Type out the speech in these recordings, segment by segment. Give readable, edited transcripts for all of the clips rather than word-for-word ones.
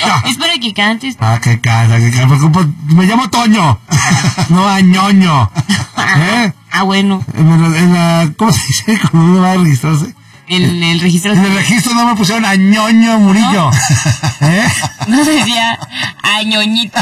canta. Es para que cantes. Que canta. Me llamo Toño. No a ñoño. Bueno. ¿Cómo se dice? Cuando uno va a registrarse. El registro. En el registro no me pusieron a ñoño Murillo. No decía a ñoñito.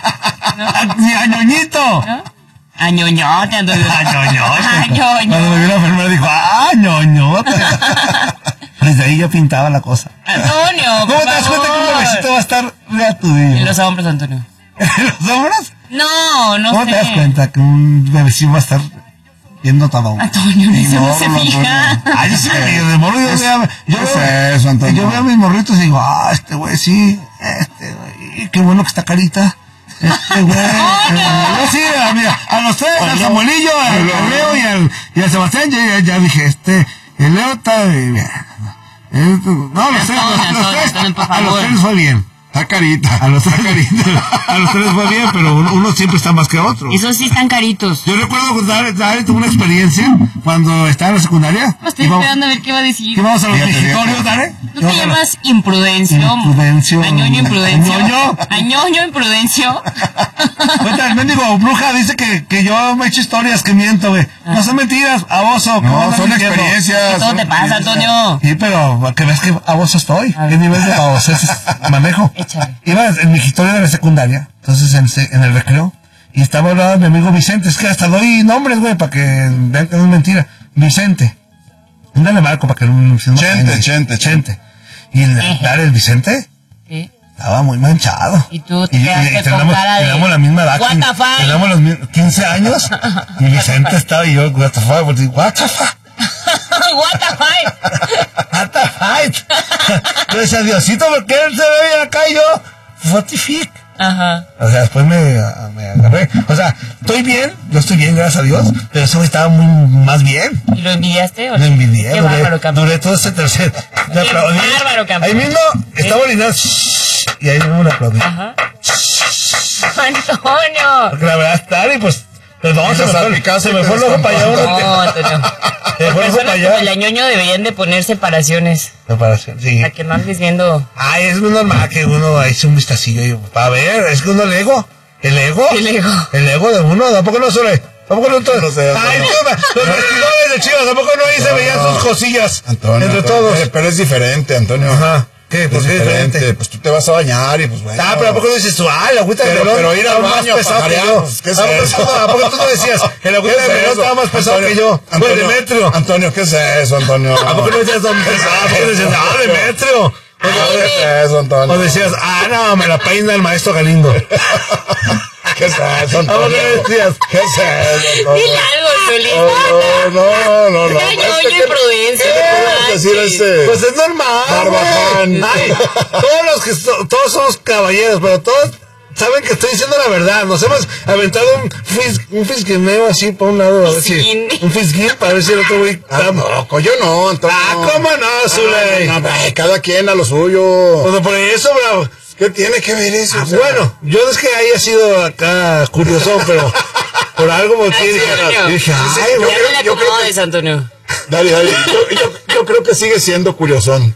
A ñoñito. ¿No? A ñoñote, Antonio. A ñoñote. A ñoño. Cuando me vio la enfermera dijo, ñoñote. Desde ahí yo pintaba la cosa. Antonio, ¿Cómo te das cuenta que un bebecito va a estar reatudido? En los hombros, Antonio. ¿En los hombros? No sé. ¿Cómo te das cuenta que un bebecito va a estar viendo todo? Antonio, no se fija. Ay, sí, de morro yo veo a mis morritos y digo, este güey sí, qué bueno que está carita. Güey. Yo sí, a los tres, al Samuelillo, al Leo y al Sebastián, ya dije, el Leo está bien. No, los tres, a los tres fue bien. Está carita. A los tres fue bien, pero uno siempre está más que otro. Esos sí están caritos. Yo recuerdo Dari tuvo una experiencia cuando estaba en la secundaria. Estoy esperando a ver qué va a decir. ¿Qué vamos a los visitorios, Dari? ¿Tú te llamas Imprudencio? Añoño Imprudencio. Añoño Imprudencio. Cuéntame, el mendigo bruja dice que yo me echo historias que miento, güey. No son mentiras, aboso. No, son experiencias. ¿Qué todo te pasa, Antonio? Sí, pero que ves que aboso estoy. ¿Qué nivel de aboso manejo? Échale. Iba en mi historia de la secundaria, entonces en el recreo, y estaba hablando de mi amigo Vicente. Es que hasta doy nombres, güey, para que vean que no es mentira. Vicente. Ándale, Marco, para que no... Chente. Y el Vicente... ¿Qué? Estaba muy manchado. Y tú te quedaste con cara de... Tenemos la misma edad. What the fuck? Tenemos los 15 años. Y Vicente estaba y yo, what the fuck. What the fuck. What the fight. What the fight. Yo decía, Diosito, ¿por qué él se ve bien acá? Y yo, what the fuck. Ajá. O sea, después me agarré. O sea, estoy bien, yo estoy bien, gracias a Dios. Pero ese güey estaba muy más bien. ¿Y lo envidiaste? Lo envidié. Qué bárbaro, campeón. Duré todo ese tercer. Qué bárbaro, campeón. Ahí mismo estaba orinando. Y ahí mismo le aplaudí. Ajá. Antonio. Porque la verdad está, y pues... Perdón, se me fue el ojo para allá. No, Antonio. Personas como el añoño deberían de poner separaciones. Sí. Para que no andes viendo. Ay, es muy normal que uno eche un vistacillo y para ver, es que uno el ego de uno, tampoco no suele. Tampoco no todo. No sé, ay, los vestidores de Chivas, tampoco no ahí se veían sus cosillas. Antonio, entre todos. Pero es diferente, Antonio. Ajá. ¿Qué? ¿Por qué es diferente? Pues tú te vas a bañar y pues bueno. Pero ¿a poco no dices tú? La agüita de melón. Pero ir al baño más pesado que yo. ¿Qué es eso? ¿A poco tú no decías? El agüita de melón estaba más pesado que yo. Pues Demetrio. Antonio, ¿qué es eso, Antonio? ¿A poco no decías Demetrio? ¿Qué es eso, Antonio? O decías, no, me la peina el maestro Galindo. ¿Qué es eso, Antonio? ¿A poco no decías? ¿Qué es eso, Antonio? Dile algo, Solís. No. Añoño Imprudencio. Pues es normal. Barbaján. Ay, todos somos caballeros, pero todos saben que estoy diciendo la verdad. Nos hemos aventado un fisguineo así por un lado. A ver si, un fisguín para ver si el otro güey... Tampoco, yo no, Antonio. ¿Cómo no, Zuley? No, cada quien a lo suyo. Pues por eso, bravo. ¿Qué tiene que ver eso? Bueno, yo no es que haya sido acá curioso, pero por algo porque dije, yo creo que... Antonio. Dale. Yo creo que sigue siendo curiosón.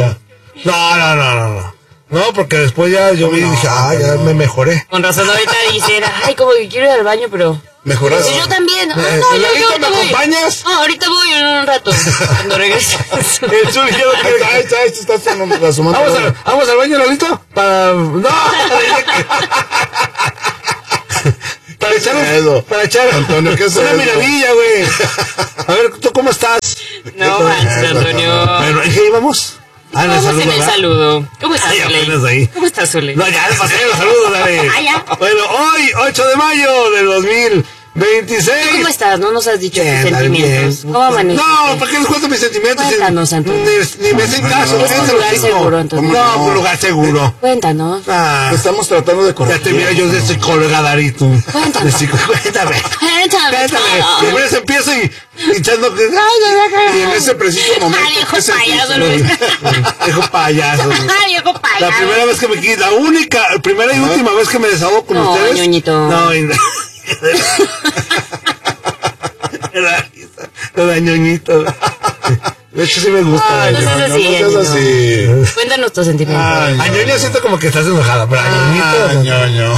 No. No, porque después ya yo vi y dije, ya me mejoré. Con razón ahorita dice, como que quiero ir al baño, pero... ¿Mejoraste? Yo también. ¿Me acompañas? No, ahorita voy en un rato. Cuando regrese. El Zuli ya no quiere. Ahí estás asomando. Vamos al baño, Lalito. Para echar Antonio, ¿qué es una eso? miradilla, güey. A ver, ¿tú cómo estás? No manches, Antonio. Pero, ¿en qué íbamos? Vamos en el saludo. ¿Cómo estás, Zuley? ¿Cómo estás, Zuley? No, ya le pasé los saludos, dale. Ya. Bueno, hoy, 8 de mayo del 2026. ¿Cómo estás? No nos has dicho tus Bien, sentimientos. bien. ¿Cómo amaneciste? No, ¿para qué les cuento mis sentimientos? Cuéntanos, Antonio. Ni me hacen caso. Es un lugar seguro, Antonio. No, un lugar seguro. Cuéntanos. Estamos tratando de Ya corregir. te mira, yo de psicóloga, Darito. Cuéntame. Cuéntame. Y a veces empiezo y echando que... Y en ese preciso momento... Viejo ¿qué payaso, sentiste? Viejo payaso. Viejo payaso. La primera vez que me quito, la primera y última vez que me desahogo con No, ustedes. ñoñito. No, era ñoñito. De hecho, sí me gusta. No seas así. Cuéntanos tus sentimientos. Ñoño siento como que estás enojada, pero Ñoño.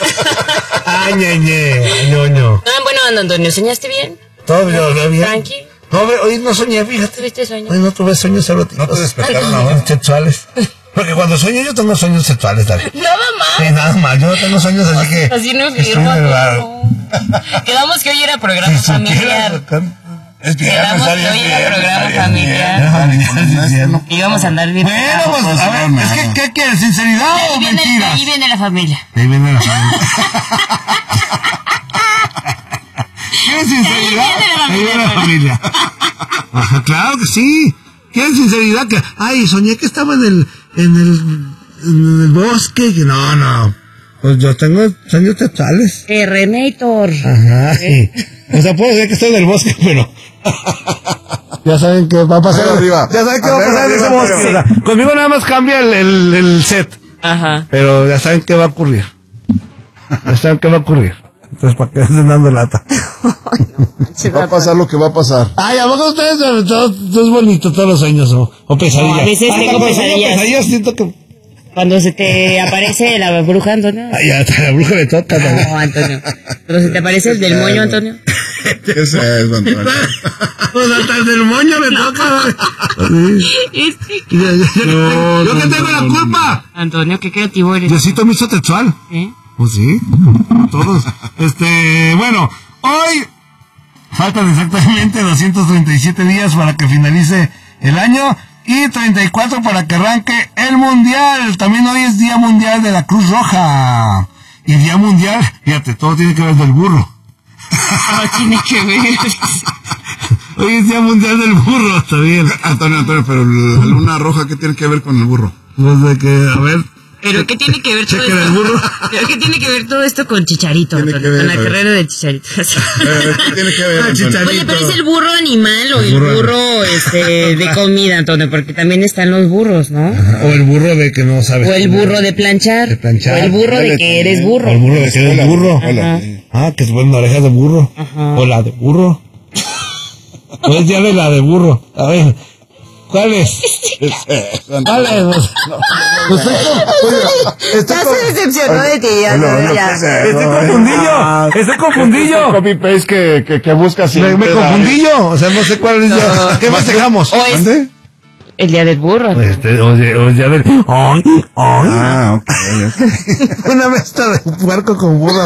Ñoño. Bueno, Antonio, ¿soñaste bien? Todo bien. Tranqui. No, hoy no soñé, fíjate. ¿Tuviste sueño? Hoy no tuve sueños eróticos. No te despertaron ahora. Sexuales. Porque cuando sueño yo tengo sueños sexuales, David. Nada más. Sí, nada más. Yo no tengo sueños así que... Así no firma. Quedamos que hoy era programa familiar. Es viernes, Quedamos que hoy era programa familiar. Íbamos a andar bien. Bueno, pues, a ver, es que, ¿qué quieres? ¿Sinceridad o mentiras? Ahí viene la familia. Ahí viene la familia. ¿Quieres sinceridad? Ahí viene la familia. Ajá, claro que sí. ¿Quieres sinceridad? Que, soñé que estaba en el bosque. No. Pues yo tengo sueños sexuales. Terrenator. Ajá, sí. O sea, puedo decir que estoy en el bosque, pero... ya saben qué va a pasar. Ya saben qué va a pasar en ese bosque. O sea, conmigo nada más cambia el set. Ajá. Pero ya saben qué va a ocurrir. Entonces, ¿para qué estén dando lata? Va a pasar lo que va a pasar. ¿A poco ustedes todo es bonito, todos los sueños o pesadillas? No, a veces tengo pesadillas. Pesadillas siento que... Cuando se te aparece la bruja, Antonio. Ya, la bruja le toca. No, Antonio. Cuando se te aparece el del moño, Antonio. ¿Qué es eso, Antonio? Pues hasta el del moño le toca. ¿Yo qué tengo la culpa? Antonio, qué creativo eres. Diosito me hizo sexual. Pues sí, todos. Bueno, hoy faltan exactamente 237 días para que finalice el año y 34 para que arranque el mundial. También hoy es Día Mundial de la Cruz Roja. Y Día Mundial, fíjate, todo tiene que ver del burro. No tiene que ver. Hoy es Día Mundial del Burro, está bien. Antonio, pero la luna roja, ¿qué tiene que ver con el burro? Pues de que, a ver... ¿Pero qué tiene que ver todo esto? El burro. ¿Pero qué tiene que ver todo esto con Chicharito? Con la carrera de Chicharito. ¿Qué tiene que ver? Chicharito. Oye, pero ¿es el burro animal o el burro de comida, Antonio? Porque también están los burros, ¿no? Ajá. O el burro de que no sabes. O el burro de planchar. O el burro de que eres burro. O el burro de que eres burro. Ajá. Que se ponen orejas de burro. Ajá. O la de burro. O es día de la de burro. A ver. ¿Cuál es? ¿Cuál es? Ya se decepcionó de ti, ya. Estoy confundido. Copy paste que buscas. Me confundí yo. O sea, no sé cuál es. ¿Qué festejamos? O es el día del burro. O el día del... Ok. Una mezcla de puerco con burro.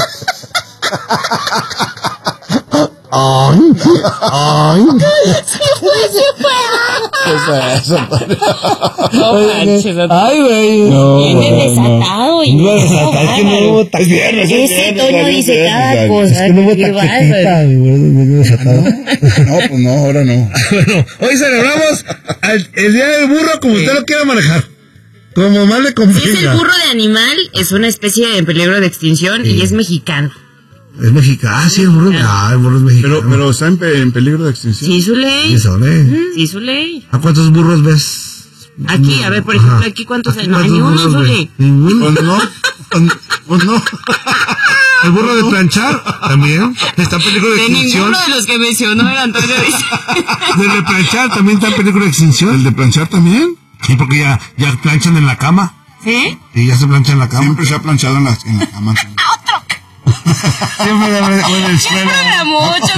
Ay, güey. Viene desatado. Es que no hubo Ese Toño dice cada cosa. Es que no hubo taquetita, No, pues no, ahora no. Bueno, hoy celebramos el Día del Burro como usted lo quiera manejar. Como más le convenga. Si es el burro de animal, es una especie en peligro de extinción y es mexicano. Es mexicano, sí, el burro es mexicano. Pero está en peligro de extinción. Sí, su ley. Sí, su ley. ¿A cuántos burros ves? Aquí, a ver, por ejemplo, aquí cuántos hay. No, ni uno, su ley. Ninguno. Pues no. El burro de planchar también está en peligro de extinción. Ninguno de los que mencionó el Antonio dice. El de planchar también está en peligro de extinción. ¿El de planchar también? Sí, porque ya planchan en la cama. ¿Sí? Sí, ya se plancha en la cama. Siempre se ha planchado en la cama. Siempre en el suelo. Mucho,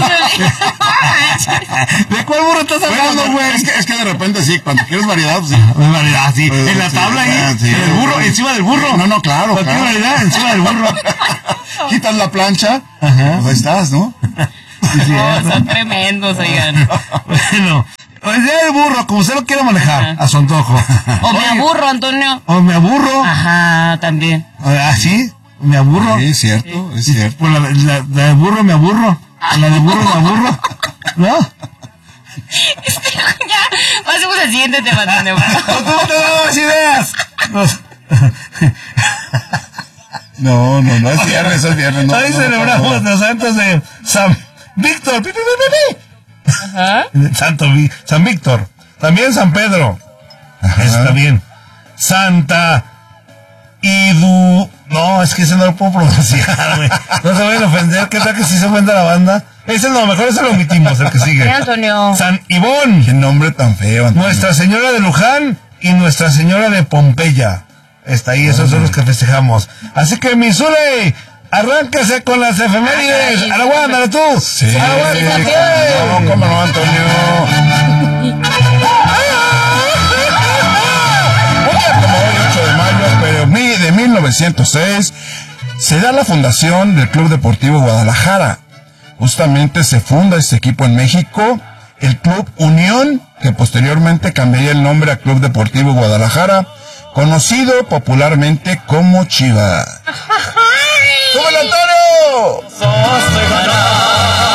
¿De cuál burro estás hablando, güey? Es que de repente sí, cuando quieres variedad, pues sí. Variedad, sí. En la tabla ahí, sí. el burro, encima del burro. No, claro. Cualquier variedad, encima del burro. Quitas la plancha, ajá. Pues ahí estás, ¿no? Son tremendos, oigan. Bueno, pues el burro, como usted lo quiera manejar, a su antojo. O me aburro, Antonio. O me aburro. Ajá, también. ¿Sí? Me aburro. Sí, es cierto. Por la de burro me aburro. La de burro me aburro. ¿No? Ya, pasemos al siguiente tema, Antonio. ¿Cómo te damos ideas? No, es viernes. Hoy celebramos los santos de San Víctor. Ajá. San Víctor. También San Pedro. Eso está bien. Santa No, es que ese no lo puedo pronunciar, güey. No se vayan a ofender. ¿Qué tal que si se ofende a la banda? Ese es lo mejor, ese lo omitimos, el que sigue. Antonio. San Ivón. Qué nombre tan feo, Antonio. Nuestra Señora de Luján y Nuestra Señora de Pompeya. Está ahí, esos son los que festejamos. Así que, mi Zule, arránquese con las efemérides. Aguántala tú. Sí. Aguántala. No, cómo no, Antonio. Un día como hoy, 8 de mayo, pero de 1906, se da la fundación del Club Deportivo Guadalajara. Justamente se funda este equipo en México, el Club Unión, que posteriormente cambiaría el nombre a Club Deportivo Guadalajara, conocido popularmente como Chivas. ¡Súbele, Antonio!